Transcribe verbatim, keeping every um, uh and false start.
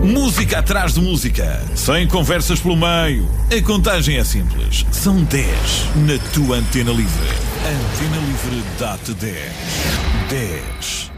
Música atrás de música, sem conversas pelo meio. A contagem é simples. São dez na tua Antena Livre. Antena Livre dá-te dez. dez.